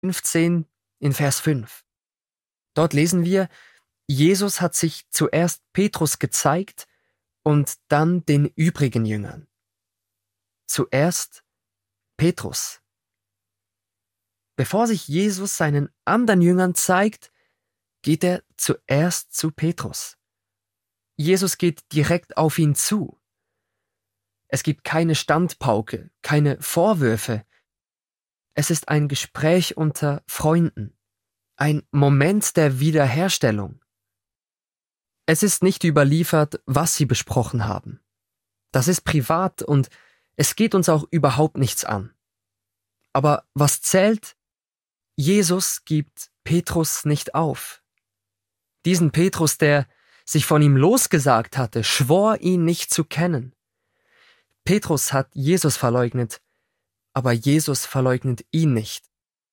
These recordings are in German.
15 in Vers 5. Dort lesen wir, Jesus hat sich zuerst Petrus gezeigt und dann den übrigen Jüngern. Zuerst Petrus. Bevor sich Jesus seinen anderen Jüngern zeigt, geht er zuerst zu Petrus. Jesus geht direkt auf ihn zu. Es gibt keine Standpauke, keine Vorwürfe. Es ist ein Gespräch unter Freunden, ein Moment der Wiederherstellung. Es ist nicht überliefert, was sie besprochen haben. Das ist privat und es geht uns auch überhaupt nichts an. Aber was zählt? Jesus gibt Petrus nicht auf. Diesen Petrus, der sich von ihm losgesagt hatte, schwor ihn nicht zu kennen. Petrus hat Jesus verleugnet, aber Jesus verleugnet ihn nicht.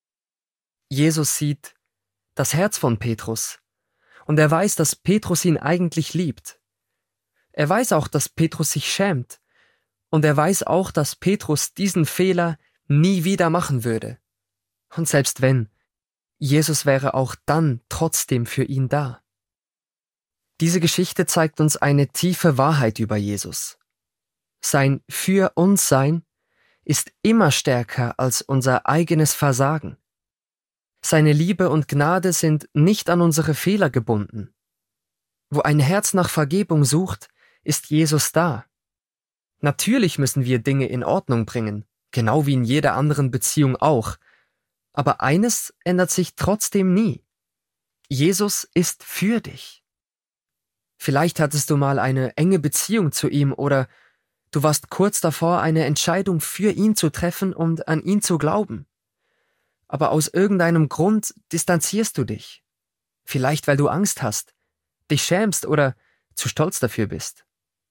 Jesus sieht das Herz von Petrus und er weiß, dass Petrus ihn eigentlich liebt. Er weiß auch, dass Petrus sich schämt und er weiß auch, dass Petrus diesen Fehler nie wieder machen würde. Und selbst wenn, Jesus wäre auch dann trotzdem für ihn da. Diese Geschichte zeigt uns eine tiefe Wahrheit über Jesus. Sein Für uns Sein ist immer stärker als unser eigenes Versagen. Seine Liebe und Gnade sind nicht an unsere Fehler gebunden. Wo ein Herz nach Vergebung sucht, ist Jesus da. Natürlich müssen wir Dinge in Ordnung bringen, genau wie in jeder anderen Beziehung auch. Aber eines ändert sich trotzdem nie. Jesus ist für dich. Vielleicht hattest du mal eine enge Beziehung zu ihm oder du warst kurz davor, eine Entscheidung für ihn zu treffen und an ihn zu glauben. Aber aus irgendeinem Grund distanzierst du dich. Vielleicht, weil du Angst hast, dich schämst oder zu stolz dafür bist.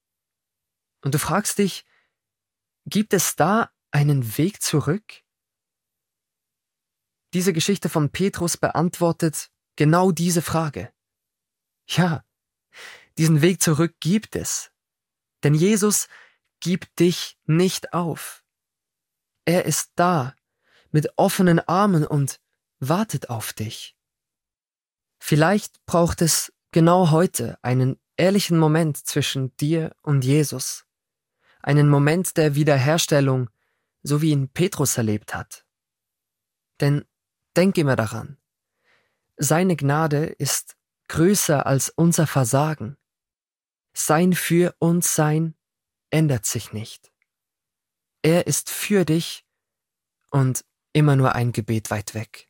Und du fragst dich, gibt es da einen Weg zurück? Diese Geschichte von Petrus beantwortet genau diese Frage. Ja, diesen Weg zurück gibt es. Denn Jesus gibt dich nicht auf. Er ist da, mit offenen Armen und wartet auf dich. Vielleicht braucht es genau heute einen ehrlichen Moment zwischen dir und Jesus. Einen Moment der Wiederherstellung, so wie ihn Petrus erlebt hat. Denn denk immer daran, seine Gnade ist größer als unser Versagen. Sein Für uns Sein ändert sich nicht. Er ist für dich und immer nur ein Gebet weit weg.